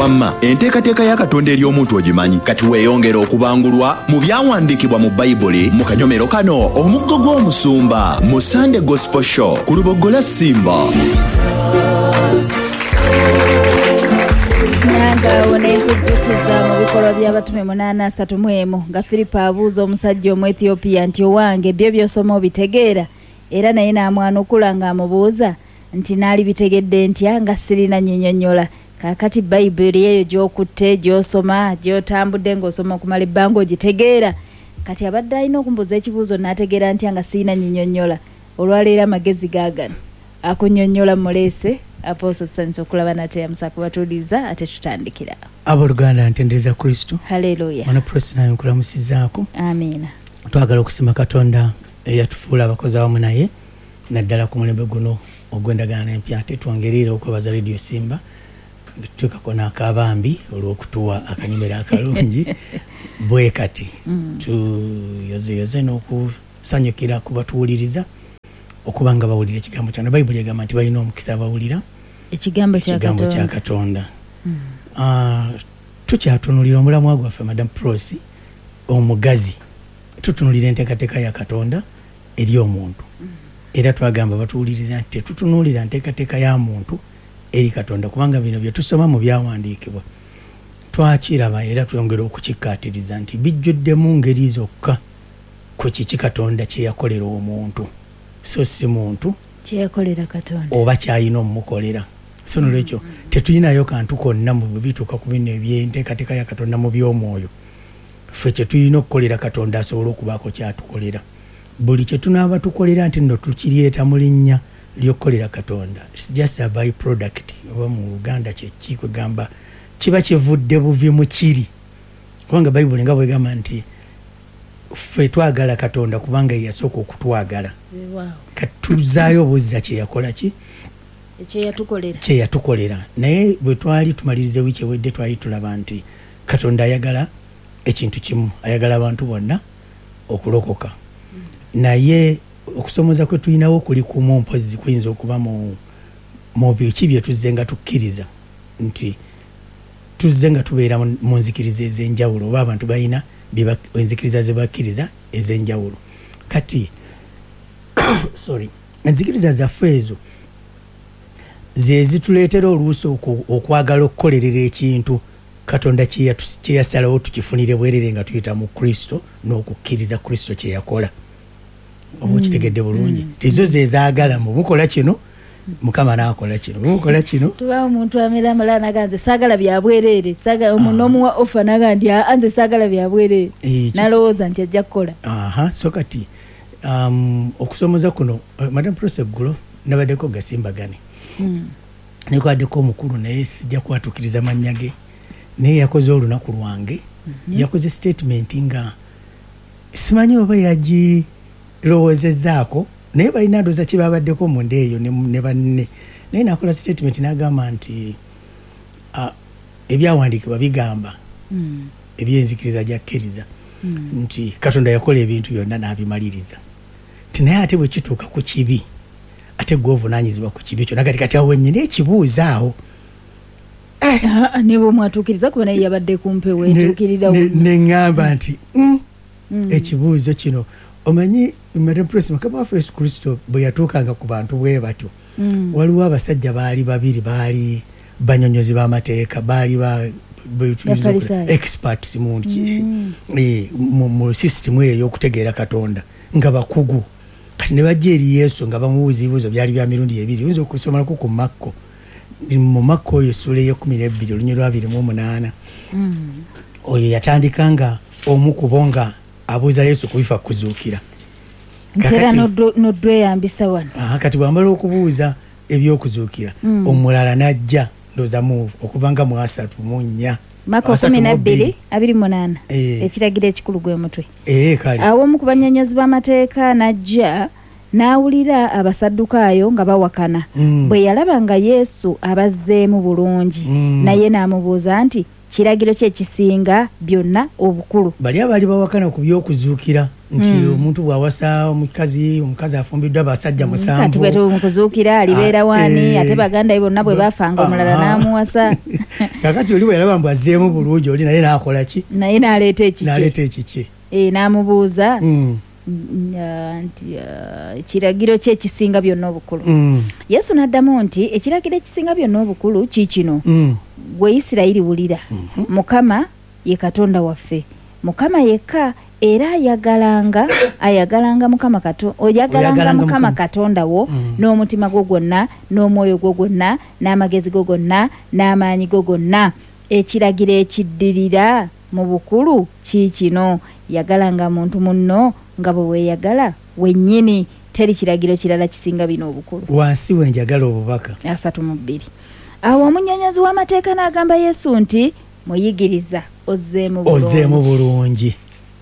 wamma enteekateeka ya Katonda eri omuntu ogimanyi kati weeyongera okubangulwa mu byawandiikibwa mu Bayibuli mu kanyomero kano omuggo gw'omusumba mu Sunday Gospel Show ku Lubogola Simba. Nanga onekujukiza mu bikolwa by'abatume 831 nga Filipo abuuza omusajja Omu-Ethiopia nti owange byo by'osoma obitegeera era naye n'amwanukula ng'amubuuza nti naali bitegedde ntya nga sirina nnyinnyonnyola. Kakati Bayibuli eyo gy'okutte gy'osoma gy'otambudde ng'osoma okumala ebbanga ogitegeera. Kati abadde alina okumbuuza ekibuuzo n'ategeera ntya nga sirina nnyinnyonnyola. Olwaleero amagezi gaagano akunnyonnyola muleese. Apostle Sanso okulaba nate yamusa kubatuuliza ate tutandikira. Abooluganda ntendereza Kristo. Haleluya. Mana prosina nkulamusizaako. Amina. Twagala okusima Katonda eyatufuula abakozi awamu naye naddala ku mulembe guno ogw'endagaano empya ate twongerera okwebaza Radio Simba tutuukako n'akabambi olw'okutuwa akanyumero akalungi bwe kati tuyozeyoze n'okusanyukira kubatuwuliriza okuba nga bawulira ekigambo kyano. Bayibuli egamba nti balina omukisa abawulira ekigambo kya Katonda. Tukyatunulira omulamwa gwaffe Madam Prosi omugazi tutunulira enteekateeka ya Katonda eri omuntu era twagamba batuwuliriza nti tetutunulira nteekateeka ya muntu eri Katonda kubanga bino bye tusoma mu byawandiikibwa twakiraba era twongera okukikkaatiriza nti bijjuddemu ngeri zokka ku kiki Katonda kye yakolera omuntu so si muntu kye yakolera Katonda oba kyayina omukolera. So nolwekyo tetulinayo kantu konna mu bituuka ku bino eby'enteekateeka ya Katonda mu by'omwoyo ffe kye tulina okukolera Katonda asobola okubaako kyatukolera. Buli kye tunaaba tukolera nti nno tukiryeta mu linnya ly'okukolera Katonda. It's just a by product oba mu Uganda kyeki kwegamba kiba kivudde buvi mu kiri kubanga Bayibuli nga bwegamba nti ffe twagala Katonda kubanga yasooka okutwagala. Katuzaayo obuzza kye yakola ki kye yatukolera. Naye bwe twali tumalirize wiiki ewedde twali tulaba nti Katonda ayagala ekintu kimu, ayagala abantu bonna okulokoka. Naye okusomoza kwe tulinawo kuli kumu mpozi kuyinza okuba mu biki bye tuzze nga tukkiriza nti tuzze nga tubeera mu nzikiriza ez'enjawulo oba abantu balina enzikiriza ze bakkiriza ez'enjawulo. Kati enzikiriza zaffe ezo ze zituleetera oluusi okwagala okukolerera ekintu Katonda kye yasalawo tukifunire bwerere nga tuyita mu Kristo n'okukkiriza Kristo kye yakola. Oba kitegedde bulungi tizo ze zaagala mukola kino Mukama n'akola kino mukola kino. Tuba omuntu amera amala naganze saagala bya bwerere saagala omunomu wa ofa nagandi anze saagala bya bwerere nalowooza nti ajja kukola. So kati okusomoza kuno Madam Proseggulo nabaddeko gasimbagane nekwaddeko omukulu naye sijja kwatukiriza mannya ge naye yakoze olunaku lwange yakoze statement nga simanyi oba yagirowoozezaako naye balina ndooza kye babaddeko mu nda eyo ne banne naye nakola statement n'agamba nti ebyawandiikibwa bigamba ebyenzikiriza gyakkiriza nti Katonda yakola ebintu byonna n'abimaliriza nti naye ate bwe kituuka ku kibi ate gw'ovunaanyizibwa ku kibi kyonna kati awo wennyini ekibuuzaawo ne bw'omwatuukiriza kuba naye yabadde kumpewo etuukirira neŋŋamba nti ekibuuzo kino omanyi Madam Press Mukama waffe Yesu Kristo bwe yatuukanga ku bantu bwe batyo waliwo abasajja baali babiri baali banyonyozi b'amateeka baali experts mu system eyo y'okutegeera Katonda nga bakugu kati ne bajja eri Yesu nga bamubuuza ebibuuzo byali bya mirundi ebiri oyinza okusomalako ku Makko mu Makko oyo essula ey'ekumi olunya lwa 28 oyo yatandika nga omu ku bo nga abuuza Yesu ku bifa kuzuukira era n'odweyambisa wano kati bwamala okubuuza eby'okuzuukira omulala n'ajja ndooza mu okuva nga mu 3:4 Makko 12:28 ekiragiro ekikulu gwe mutwe kale awo omu ku bannyonnyozi b'amateeka n'ajja n'awulira abasaddukaayo nga bawakana. Bwe yalaba nga Yesu abazzeemu bulungi, naye n'amubuuza nti kiragiro kye kisinga byonna obukulu. Bali abali bawakana ku by'okuzuukira nti omuntu bw'awasa omukazi afumbiddwa abasajja 7. Kati bwe tumukuzuukira alibeera waani, ate baganda be bonna bwe bafanga omulala n'amuwasa. Kakati oli bwe yalaba mbu azzeemu bulungi, oli naye n'akola ki? Naye n'aleeta ekiki. N'amubuuza nti ekiragiro kye kisinga byonna obukulu. Yesu n'addamu nti ekiragiro ekisinga byonna obukulu kiikino, gwe Isirayiri wulira, Mukama ye Katonda waffe, Mukama yekka, era ayagalanga Mukama Katonda wo n'omutima gwo gwonna, n'omwoyo gwo gwonna, n'amagezi go gonna, n'amaanyi go gonna. Ekiragiro ekiddirira mu bukulu kiikino, yagalanga muntu munno nga bwe weeyagala wennyini. Teri kiragiro kirala kisinga bino obukulu. Wansi wenjagala obubaka 32. Awo omunnyonnyozi w'amateeka n'agamba Yesu nti muyigiriza ozzeemu bulungi.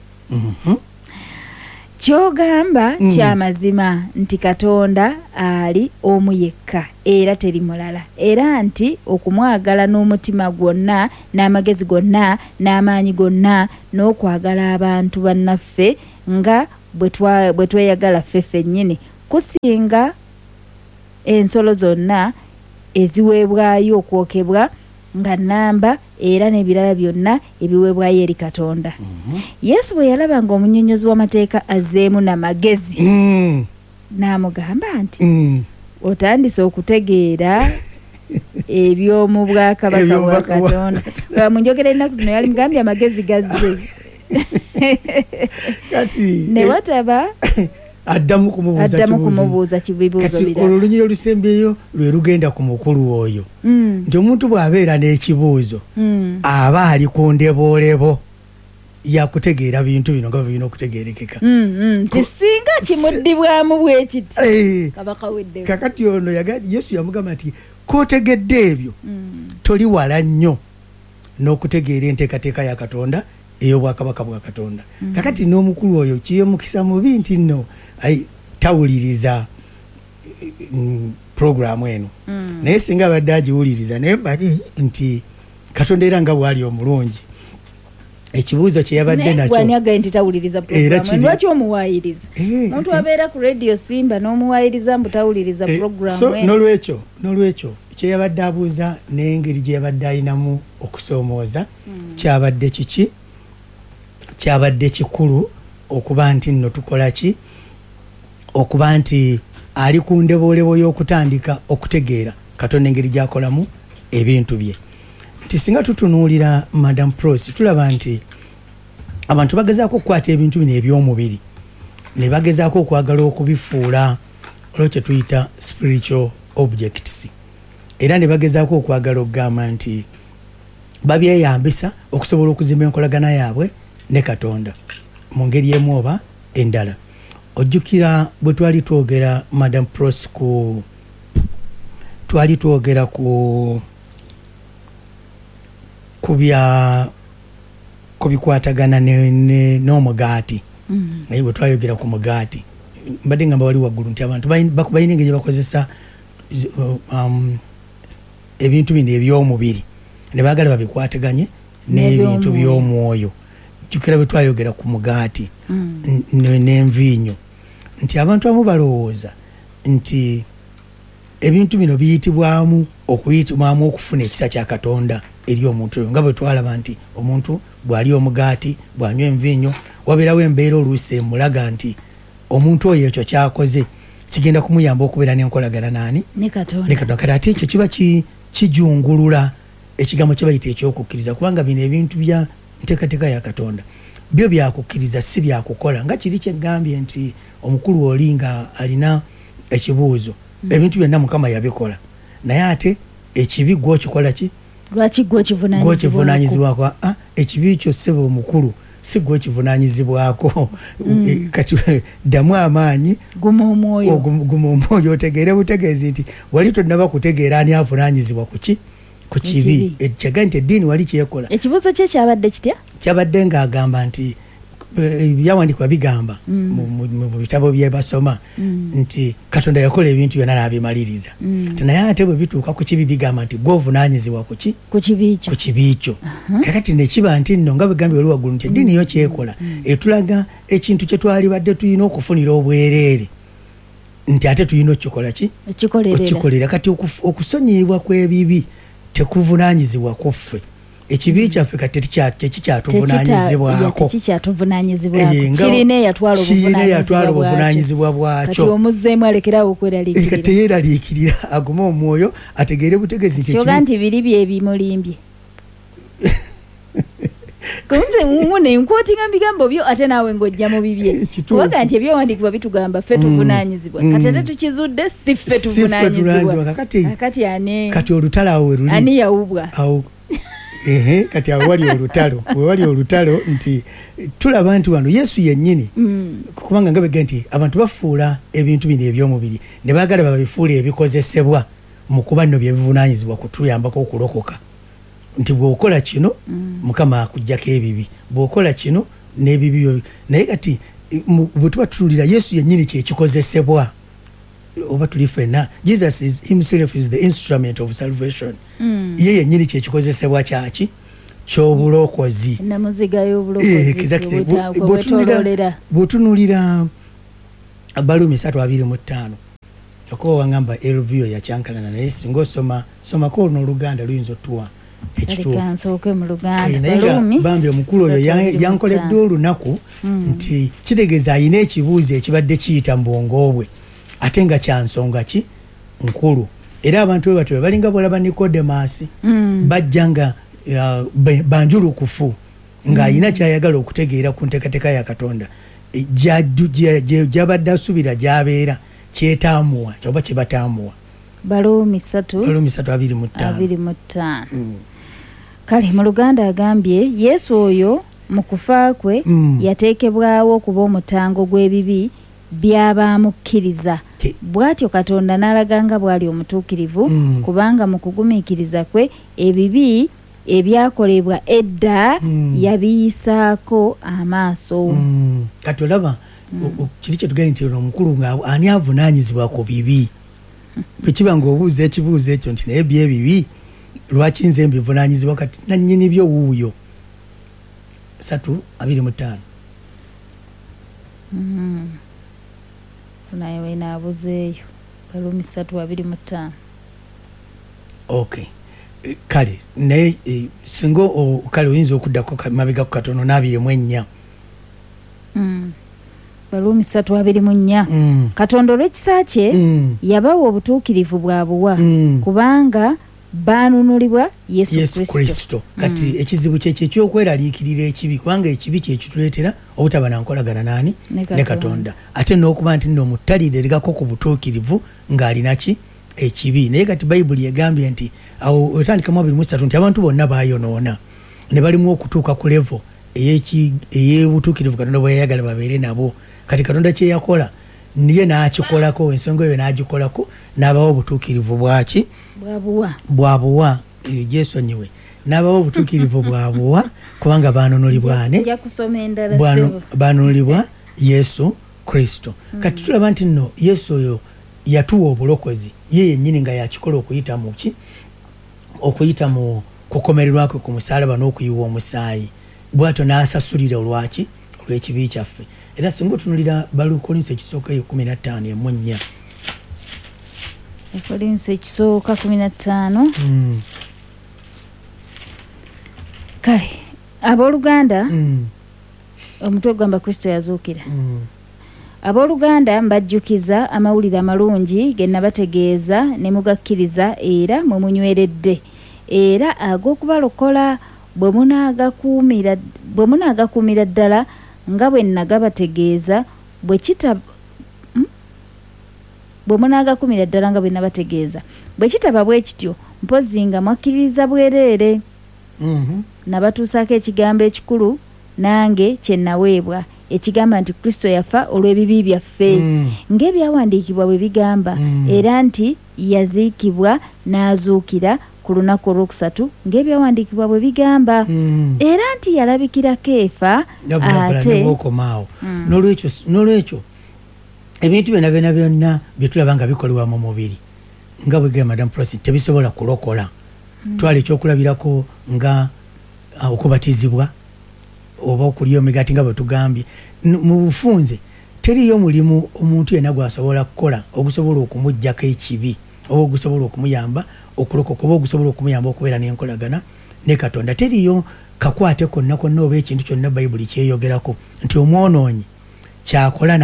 Kyogamba kyamazima nti Katonda ali omu yekka era teri mulala, era nti okumwagala n'omutima gwonna, n'amagezi gonna, n'amaanyi gonna, n'okwagala abantu bannaffe nga bwe tweyagala ffeffe nnyini kusinga ensolo zonna eziweebwayo okwokebwa nga nnamba era n'ebirala byonna ebiweebwayo eri Katonda. Yesu bwe yalaba nga omunnyonnyozi w'amateeka azzeemu n'amagezi, n'amugamba nti otandise okutegeera eby'omu bwakabaka bwa Katonda. Mu njogera ennaku zino yali mugambye amagezi gazze. Ne wataba addamu kumubuuza kibibuuzo birala. Olulunyi olusembeyo lwe lugenda ku mukulu oyo nti omuntu bw'abeera n'ekibuuzo aba ali ku ndeboolebo yakutegeera bintu bino nga birina okutegeerekeka. Nti singa kimuddibwamu bwe kiti kabaka weddewo. Kakati ono Yesu yamugamba nti k'otegedde ebyo toli wala nnyo n'okutegeera enteekateeka ya Katonda ey'obwakabaka bwa Katonda. Kakati n'omukulu oyo kiyemukisa mubi nti nno tawuliriza programu eno, naye singa abadde agiwuliriza naye bali nti Katonda era nga bwali omulungi. Ekibuuzo kye yabadde nakyo gwanyagaye nti tawuliriza programu. Lwaki omuwaayiriza? Omuntu abeera ku Radio Simba n'omuwaayiriza mbu tawuliriza programu. So n'olwekyo kye yabadde abuuza n'engeri gye yabadde ayinamu okusoomooza kyabadde kiki? Kyabadde kikulu okuba nti nno tukola ki? Okuba nti ali ku ndeboolebo y'okutandika okutegeera Katonda engeri gy'akolamu ebintu bye. Nti singa tutunuulira Madam Prost tulaba nti abantu bagezaako okukwata ebintu bino eby'omubiri ne bagezaako okwagala okubifuula olwo kye tuyita spiritual objects, era ne bagezaako okwagala okugamba nti babyeyambisa okusobola okuzimba enkolagana yaabwe ne Katonda mu ngeri emu oba endala. Ojjukira bwe twali twogera Madam Prost twali twogera ku bikwatagana n'omugaati. Naye bwe twayogera ku mugaati mbadde ngamba wali waggulu nti abantu balina engeri gye bakozesa ebintu bino eby'omubiri ne baagala babikwataganye n'ebintu by'omwoyo. Jjukira bwe twayogera ku mugaati n'enviinyo nti abantu abamu balowooza nti ebintu bino biyitibwamu okufuna ekisa kya Katonda eri omuntu oyo, nga bwe twalaba nti omuntu bw'ali omugaati bw'anywa enviinyo wabeerawo embeera oluusi emulaga nti omuntu oyo ekyo kyakoze kigenda kumuyamba okubeera n'enkolagana naani? Ne Katonda. Kati ate ekyo kiba kijungulula ekigambo kye bayita ekyokukkiriza, kubanga bino ebintu bya nteekateeka ya Katonda byo byakukkiriza si byakukola. Nga kiri kyeggambye nti omukulu oli nga alina ekibuuzo ebintu byonna Mukama yabikola, naye ate ekibi gw'okikola ki? Lwaki gw'okivunaanyizibwako? Ekibi kyo ssebo omukulu si gw'okivunaanyizibwako. Kati ddamu amaanyi, guma omwoyo otegeere butegeezi nti wali tonnaba kutegeera ani avunaanyizibwa ku kibi. Ekyaga nti eddiini wali kyekola. Ekibuuzo kye kyabadde kitya? Kyabadde ng'agamba nti byawandikwa bigamba mu bitabo bye basoma nti Katonda yakola ebintu byonna n'abimaliriza naye ate bwe bituuka ku kibi bigamba nti gw'ovunaanyizibwa ku kibi ekyo kakati ne kiba nti nno nga bwegambye oli waggulu nti eddiini yo kyekola etulaga ekintu kye twalibadde tulina okufunira obwereere nti ate tulina okukikola ki okikolera kati okusonyiyibwa kw'ebibi tekuvunaanyizibwa kuffe ekibi kyaffe kati tekikyatuvunaanyizibwako kirina eyatwala obuvunaanyizibwa bwakyo omuzzeemu alekerawo okweraliikirira teyeraliikirira agume omwoyo ategeere butegeezi nti biri byebimulimbye kunze nkwotinga bigambo byo ate naawe ng'ojja mu bibye waga nti ebyawandiikibwa bitugamba ffe tuvunaanyizibwa kati ate tukizudde si ffe tuvunaanyizibwa kati olutalo awo we luli ani yawubwa kati awo wali olutalo nti tulaba nti wano Yesu yennyini kubanga nga begee nti abantu bafuula ebintu bino eby'omubiri ne baagala babifuula ebikozesebwa mu kuba nno byebivunaanyizibwa kutuyambako okulokoka nti bw'okola kino Mukama akuggyako ebibi bw'okola kino n'ebibi naye kati bwe tuba tutunulira Yesu yennyini kyekikozesebwa oba tuli ffenna Jesus himself is the instrument of salvation ye yennyini kyekikozesebwa kyaki ky'obulokozi namuziga y'obulokozi bw'otunulira Balumi 3:25 okuba wangamba LVO yakyankalana naye singa osomako oluno Oluganda luyinza otuwa bambi omukulu oyo yankoledde olunaku nti kitegeeza alina ekibuuzo ekibadde kiyita mu bwongo bwe ate nga kyansonga ki nkulu era abantu bwe batyo balinga bwolaba Nikodemasi bajja nga banjulukufu ng'alina kyayagala okutegeera ku nteekateeka ya Katonda gyabadde asubira gy'abeera kyetaamuwa oba kyebataamuwa Balumi 3:25 kale mu Luganda agambye Yesu oyo mu kufa kwe yateekebwawo okuba omutango gw'ebibi by'abaamukkiriza bw'atyo Katonda n'alaganga bw'ali omutuukirivu kubanga mu kugumiikiriza kwe ebibi ebyakolebwa edda yabiyisaako amaaso kati olaba kiri kye tugenda nti omukulu nga ani avunaanyizibwa ku bibi bwe kiba ng'obuuza ekibuuzo ekyo nti naye byebibi lwaki nze mbivunaanyizibwa kati nannyini byo wuuyo 3:25 naye wenaabuzeeyo Balumi 3:25 okay kale naye singa kale oyinza okuddako mabega ku katono n'24 Balumi 3:24 Katonda olw'ekisa kye yabawa obutuukirivu bwabuwa kubanga baanunulibwa Yesu Kristo kati ekizibu kye ky'okweraliikirira ekibi kubanga ekibi kye kituleetera obutaba na nkolagana nani ne Katonda ate n'okuba nti nno mutaliiririgako ku butuukirivu ng'alina ki ekibi naye kati Bayibuli egambye nti awo otandikamu 23 nti abantu bonna baayonoona ne balimu okutuuka ku levo ey'obutuukirivu Katonda bwe yayagala babeere nabo kati Katonda kye yakola niye n'akikolako ensonga eyo n'agikolako n'abawo obutuukirivu bwaki bwabuwa gyesonyiwe n'abawo obutuukirivu bwabuwa kubanga baanunulibwa Yesu Kristo kati tulaba nti nno Yesu oyo yatuwa obulokozi ye yennyini nga yakikola okuyita mu kukomererwa kwe ku musaalaba n'okuyiwa omusaayi bw'atyo n'asasulira olw'ekibi kyaffe era singa otunulira Balukolinso ekisooka 15:4 Kolinso ekisooka 15 kale abooluganda omutwe ogamba Kristo yazuukira abooluganda mbajjukiza amawulire amalungi ge nabategeeza ne mugakkiriza era mwe munyweredde era ag'okubalokola bwe munaagakuumira ddala nga bwe nagabategeeza bwe kitaba bwe kityo mpozzi nga mwakkiririza bwereere nabatuusaako ekigambo ekikulu nange kye naweebwa ekigamba nti Kristo yafa olw'ebibi byaffe ng'ebyawandiikibwa bwe bigamba era nti yaziikibwa n'azuukira ku lunaku olwokusatu ng'ebyawandiikibwa bwe bigamba era nti yalabikira Keefa ate okomaawo. N'olwekyo ebintu byonna bye tulaba nga bikolebwa mu mubiri nga bwe gamba Madam President tebisobola kulokola. Twala ekyokulabirako nga okubatizibwa oba okulya omigaati nga bwe tugambye. Mu bufunze teriyo mulimu omuntu yenna gwasobola kukola ogusobola okumuggyako ekibi oba ogusobola okumuyamba okulokoka oba ogusobola okumuyamba okubeera n'enkolagana ne Katonda. Teriyo kakwate konna oba ekintu kyonna Bayibuli kyeyogerako nti omwonoonyi kyakola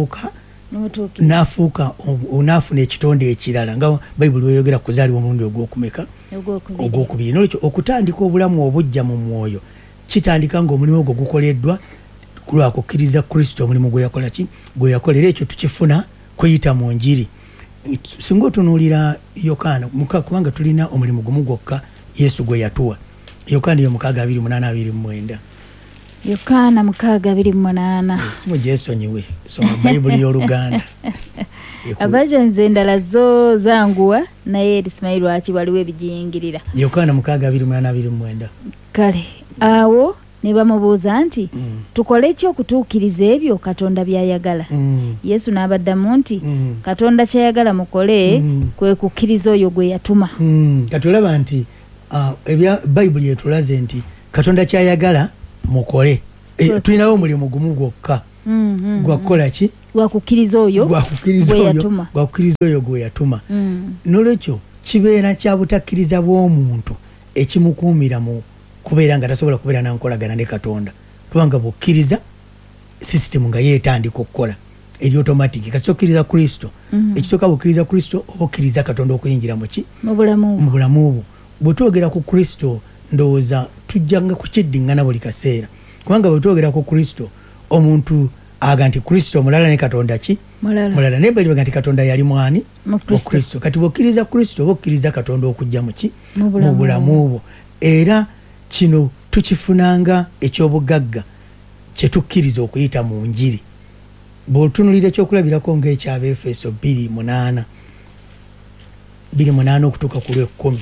n'afuuna ekitonde ekirala nga Bayibuli weyogera ku kuzaalibwa omulundi ogwokubiri. Nolwekyo okutandika obulamu obujja mu mwoyo kitandika ng'omulimu ogwo gukoleddwa lwa kukkiriza Kristo omulimu gwe yakola. Era ekyo tukifuna kuyita mu njiri. Singa otunuulira Yokaana kubanga tulina omulimu gumu gwokka Yesu gwe yatuwa. Yokaana 6:28-29. Yokaana 6:28. Simu gyesonyiwe soma Bayibuli y'Oluganda. Abajanze endala zo zanguwa naye erisimayi lwaki waliwo ebigiyingirira. Yokaana 6:28-29. Kale awo ne bamubuuza nti tukole ki okutuukiriza ebyo Katonda by'ayagala? Yesu n'abaddamu nti Katonda ky'ayagala mukole kwe kukkiriza oyo gwe yatuma. Katulaba nti ebya Bayibuli etulaze nti Katonda ky'ayagala mukole. Tulinawo omulimu gumu gwokka gwakukola ki? Gwakukkiriza oyo gwe yatuma. N'olwekyo kibeera kya butakkiriza bw'omuntu ekimukuumira mu kubeera nga tasobola kubeera nankolagana ne Katonda kubanga bukkiriza sisitemu nga yeetandika okukola eri automatic kasi okkiriza Kristo ekisooka bukkiriza Kristo oba okkiriza Katonda okuyingira mu bulamu bwo. Bwe twogera ku Kristo ndowooza tujjanga kukiddingana buli kaseera kubanga bwe twogera ku Kristo omuntu aga nti Kristo mulala ne Katonda mulala naye bali nti Katonda yali mwani mu Kristo. Kati bw'okkiriza Kristo oba okkiriza Katonda okujja mu bulamu bwo. Era kino tukifunanga ekyobugagga kye tukkiriza okuyita mu njiri. Bw'otunulira ekyokulabirako ng'eky'Abaefeso 2:8 okutuuka ku lw'ekumi.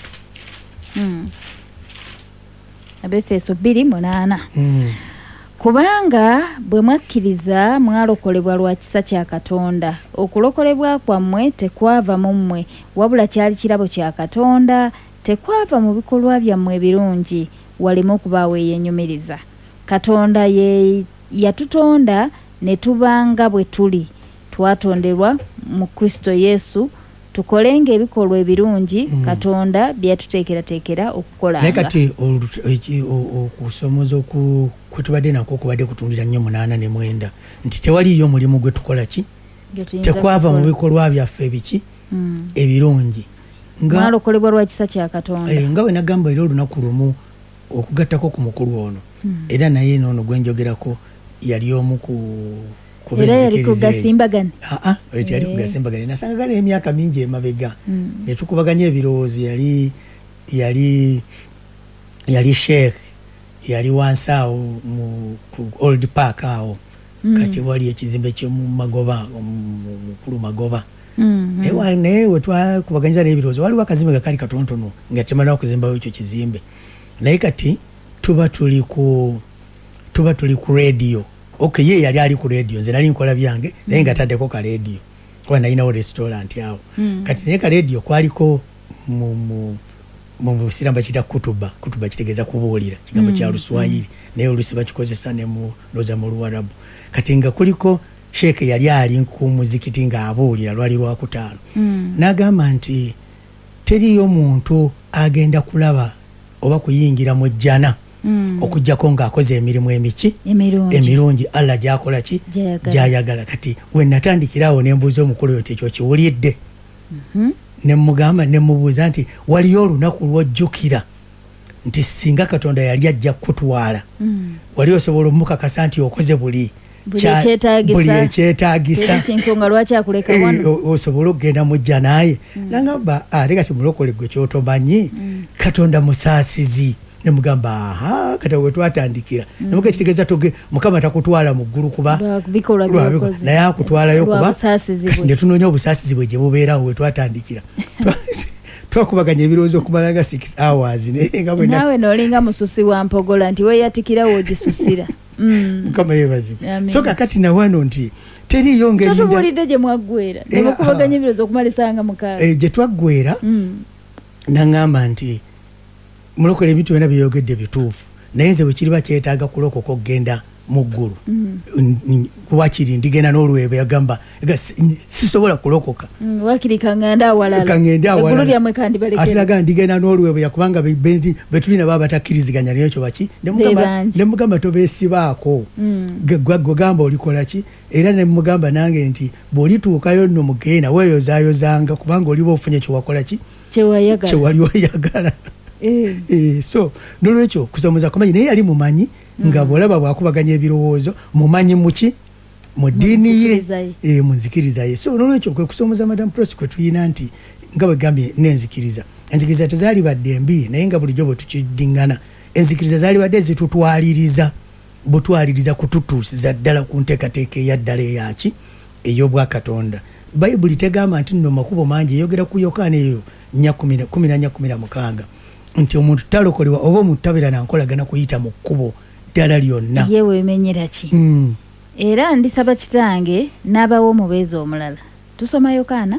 Abaefeso 2:8. Kubanga bwe mwakkiriza mwalokolebwa lwa kisa kya Katonda. Okulokolebwa kwammwe tekwava mu mmwe wabula kyali kirabo kya Katonda, tekwava mu bikolwa byammwe ebirungi waleme okubaawo eyenyumiriza. Katonda ye yatutonda ne tubanga bwe tuli. Twatonderwa mu Kristo Yesu tukolenga ebikolwa ebirungi Katonda byatuteekerateekera okukolanga. Naye kati okusomoza kwe tubadde nako kubadde kutundira nnyo 8:9 nti tewaliyo mulimu gwe tukola ki tekwava mu bikolwa byaffe ebiki ebirungi mwalokolebwa lwa kisa kya Katonda. Nga bwe nagamba era olunaku lumu okugattako ku mukulu ono era naye noono gwe njogerako yali omu era yali kugasimbagana. Yali kugasimbagana nasanga gale emyaka mingi emabega ne tukubaganya ebirowoozo. Yali sheikh yali wansi awo mu Old Park awo kati wali ekizimbe ky'omu Magoba mukulu Magoba. Naye we twakubaganyiza n'ebirowoozo waliwo akazimbe kakali katonotono nga temanaba kuzimbawo ekyo kizimbe. Naye kati tuba tuli ku radio. Okay, ye yali ali ku radio nze nali nkola byange naye nga taddeko ka radio kuba nalinawo restaurant awo. Kati naye ka radio kwaliko mu Busiramba kita kutuba kitegeeza kubuulira kigambo kya Luswayiri naye olusi bakikozesa ne mu loza mu Luwarabu. Kati nga kuliko sheeke yali ali ku muzikiti nga abuulira lwali Lwakutaano. N'agamba nti teriyo muntu agenda kulaba oba kuyingira mu jjana okujjako ng'akoze emirimu emirungi Allah gy'akola ki gy'ayagala. Kati we natandikirawo ne mbuuza omukulu nti ekyo kiwulidde. Ne mugamba ne mubuuza nti waliyo olunaku lw'ojjukira nti singa Katonda yali ajja kutwala wali osobola omukakasa nti okoze buli ekyetaagisa osobola okugenda mujja naye. Nagamba ate kati mulokole gwe kyotomanyi Katonda musaasizi. Ne mugamba kati we twatandikira nemuga ekitegeeza Mukama takutwala mu ggulu kuba naye akutwalayo kuba ne tunoonya obusaasizi bwe gye bubeerawo we twatandikira. twakubaganya ebirowoozo okumala nga 6 hours nawe nolinga mususi wa mpogola nti weyatikira wogisusira mukama yeebazibwe so kakati nawano nti teriyo ngeri tubuulidde gye mwaggweera ne mukubaganya ebirowoozo okumalisanga mukaaga gye twaggweera naŋŋamba nti mulokole ebintu byonna byeyogedde bituufu naye nze bwe kiriba kyetaaga kulokoka okugenda mu ggulu wakiri ndigenda n'olwebe yagamba sisobola kulokoka wakiri kaŋŋenda awalala eggulu lyammwe kandi balekera ate naga ndigenda n'olwebe yakubanga betulina baba batakkiriziganya naye ekyo baki ne mugamba tobeesibaako gamba olikola ki era ne mugamba nange nti bw'olituukayo nno mugenda weeyozaayozanga kubanga oliba ofunye kyewakola ki kyewali oyagala so nolwekyo kusomoza kumanyi naye yali mumanyi nga bwolaba bwakubaganya ebirowoozo mumanyi muki mu ddiini ye munzikiriza ye so nolwekyo kwe kusomoza Madam Prosi kwe tuyina nti nga bwegambye n'enzikiriza tezaali badde embi naye nga bulijjo bwe tukiddingana enzikiriza zaali badde zitutwaliriza butwaliriza kututuusiza ddala ku nteekateeka eya ddala eyaki ey'obwakatonda bayibuli tegamba nti nno makubo mangi eyogera ku Yokaana eyo 10:16 nti omuntu talokolebwa oba omuntu tabeera nankolagana kuyita mu kkubo ddala lyonna ye weemenyera ki era ndisaba kitange n'abawo omubeezi omulala tusoma Yokaana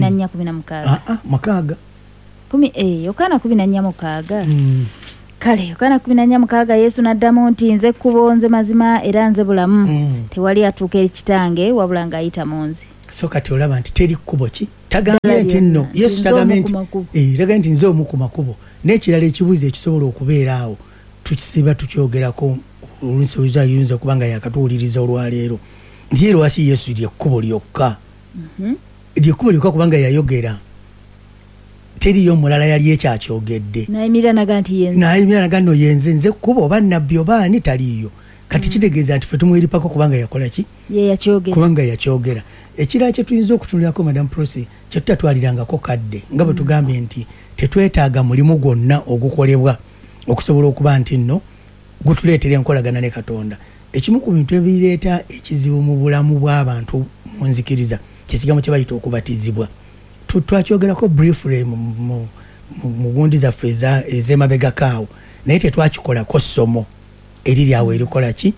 14:16 Yokaana 14:6 kale Yokaana 14:6 Yesu n'addamu nti nze kkubo nze mazima era nze bulamu tewali atuuka eri kitange wabula ng'ayita mu nze so kati olaba nti teri kkubo ki tagambye nti nno Yesu tagambye nti tagambye nti nze omu ku makubo n'ekirala ekibuuzo ekisobola okubeera awo tukisiba tukyogerako oluusi oyinza kubanga yakatuwuliriza olwaleero nti lwaki Yesu lyekkubo lyokka lyekkubo lyokka kubanga yayogera teriyo omulala yali ekyakyogedde nayimirira naga nno yenze nze kkubo oba nnabbi oba ani taliiyo kati kitegeeza nti ffe tumweripako kubanga yakola ki kubanga yakyogera ekirala kye tuyinza okutunulirako Madam Prosi kye tutatwalirangako kadde nga bwe tugambye nti tetwetaaga mulimu gwonna ogukolebwa okusobola okuba nti nno gutuleetera enkolagana ne Katonda ekimu ku bintu ebireeta ekizibu mu bulamu bw'abantu mu nzikiriza kyekigambo kye bayita okubatizibwa twakyogerako briefly mu gundi zaffe ez'emabegakaawo naye tetwakikolako ssomo eriri awo erikola ki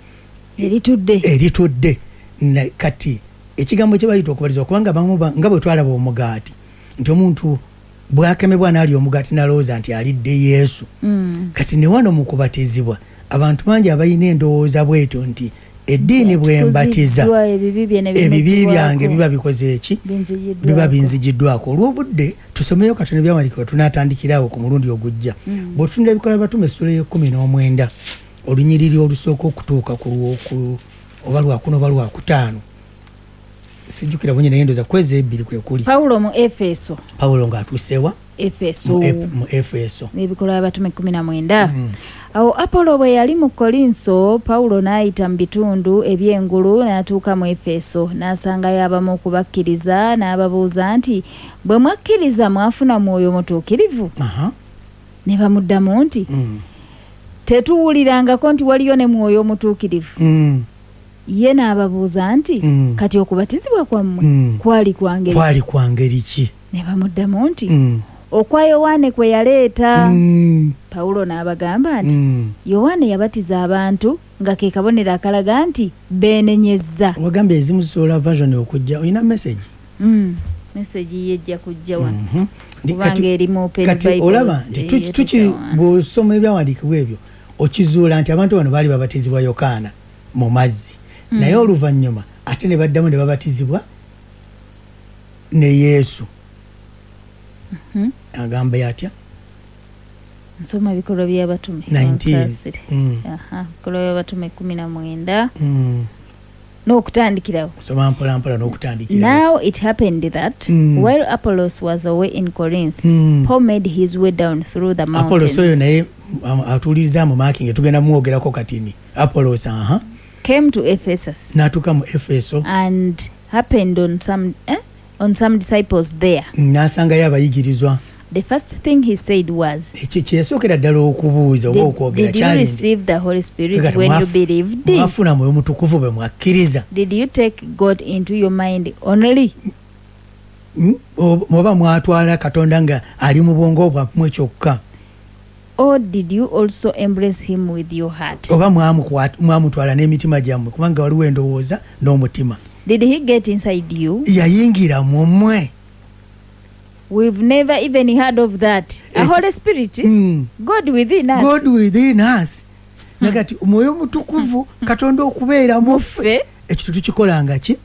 eritudde kati ekigambo kye bayita okubatizibwa kubanga nga bwe twalaba omugaati nti omuntu bwakemebwa n'ali omugaati nalowooza nti alidde Yesu kati ne wano mu kubatizibwa abantu bangi abalina endowooza bwetyo nti eddiini bwembatiza ebibi byange biba bikoze eki biba binzigiddwako olw'obudde tusomeyo katono ebyawandiikibwa tunaatandikirawo ku mulundi ogujja bw'otunda ebikola batume essula y'e19 olunyiriri olusooka okutuuka ku oba lwakuna oba lwakutaano sijjukira bunye naye ndoza kwezi 2 kwe kuli Paulo mu Efeso ng'atuusewa mu Efeso ebikola abatume 19 awo Apolo bwe yali mu Kolinso Paulo n'ayita mu bitundu eby'engulu n'atuuka mu Efeso n'asangayo abamu okubakkiriza n'ababuuza nti bwe mwakkiriza mwafuna mwoyo mutuukirivu ne bamuddamu nti tetuwulirangako nti waliyo ne mwoyo omutuukirivu ye n'ababuuza nti kati okubatizibwa kwammwe kwali kwa ngeri ki ne bamuddamu nti okwa Yowaane kwe yaleeta Paulo n'abagamba nti Yowaane yabatiza abantu nga ke kabonero akalaga nti beenenyezza wagambye ezimu zisobola version okujja olina message yejja kujja wano kubanga erimu open Bible olaba nti bw'osoma ebyawandiikibwa ebyo okizuula nti abantu bano baali babatizibwa Yokaana mu mazzi naye oluvannyuma ate ne baddamu ne babatizibwa ne Yesu agamba yatya nsoma bikolwa by'abatume 19 bikolwa by'abatume 19 n'okutandikirawo kusoma mpolampola n'okutandikirawo. Now it happened that while Apollos was away in Corinth, Paul made his way down through the mountains. Apollos oyo naye atuuliriza mu marking tugenda muwogerako katini. Apollos came to Ephesus. N'atuuka mu Efeso. And happened on some disciples there. N'asangayo abayigirizwa. The first thing he said was, did you receive the Holy Spirit when you believed? Did you take God into your mind only? oba mwatwala Katonda nga ali mu bwongo bwammwe kyokka, or did you also embrace him with your heart? oba mwamutwala n'emitima gyammwe, kubanga waliwo endowooza n'omutima. Did he get inside you? Yayingira mu mmwe. We've never even heard of that. A Holy Spirit, God within us. God within us. Nagati omwoyo mutukuvu Katonda okubeera mu ffe, ekyo tukikolanga ki?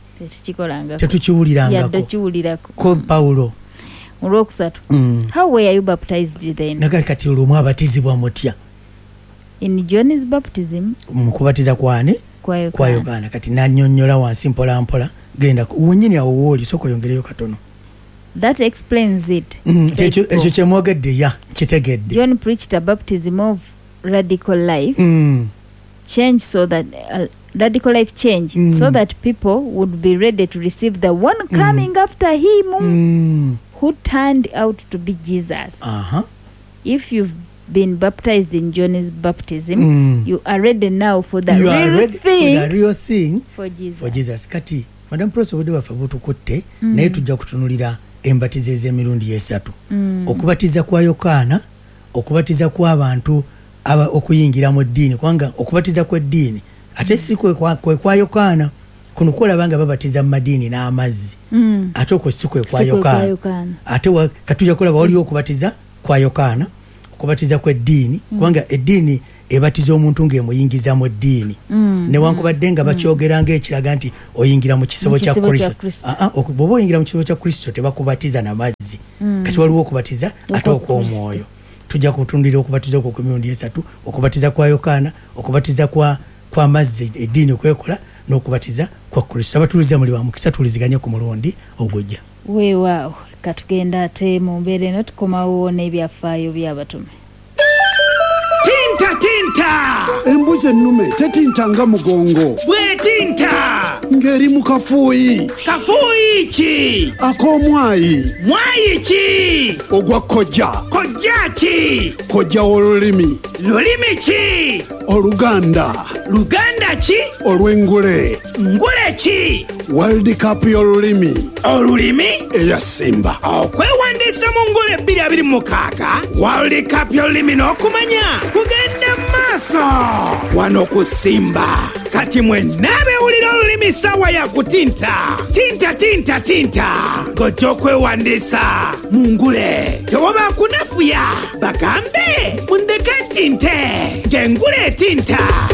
Tetukiwulirangako. Ko Paulo. Olwokusatu. How were you baptized then? Nagati kati olwo mwabatizibwa mutya? In John's baptism. Mu kubatiza kwane? Kwa Yokaana. Kati nannyonnyola wansi mpola mpola. Genda wennyini awo wooli soko yongereyo katono. That explains it. Ekyo kyemwogedde ya kitegedde. John preached a baptism of radical life change, so that radical life change, so that people would be ready to receive the one coming after him, who turned out to be Jesus. If you've been baptized in John's baptism, you are ready now for the real thing for Jesus. Kati Madam Professor Wode waffe butukutte naye tujja kutunulira embatizo ez'emirundi esatu. Okubatiza kwa Yokaana, okubatiza kw'abantu okuyingira mu ddiini, kubanga okubatiza kw'eddiini ate si kwe kwa Yokaana. Kuno kwolabanga babatiza mu madiini n'amazzi, ate okwo si kwe kwa Yokaana. Ate katujja kulaba waliwo okubatiza kwa Yokaana, okubatiza kw'eddiini, kubanga eddiini ebatiza omuntu ng'emuyingiza mu ddiini, newankubadde nga bakyogeranga ekiraga nti oyingira mu kisobo kya Kristo. Bw'oba oyingira mu kisobo kya Kristo tebakubatiza na mazzi, kati waliwo okubatiza ate okw'omwoyo. Tujja kutundira okubatiza okwo kw'emirundi esatu: okubatiza kwa Yokaana, okubatiza kwa mazzi eddiini okwekola, n'okubatiza kwa Kristo. Abatuuliza muli ba mukisa, tuuliziganye ku mulundi ogujja. Weewaawo, katugenda ate mu mbeera eno tukomawo n'ebyafaayo by'abatume. Tinta! Embuzi ennume tetintanga mugongo. Bwetinta! Ng'eri mu kafuuyi. Kafuuyi ki? Ak'omwayi. Mwayi ki? Ogwa kojja. Kojja ki? Kojja w'olulimi. Lulimi ki? Oluganda. Luganda ki? Olw'engule. Ngule ki? World Cup y'olulimi. Olulimi? Eya Simba. Okwewandiisa mu ngule 2026 World Cup y'olulimi n'okumanya kugenda maaso wano ku Simba. Kati mwenna abewulira olulimi ssaawa ya kutinta. Tinta gojja okwewandiisa mu ngule. Tewoba kunafuya bagambe mundeke ntinte ng'engule etinta.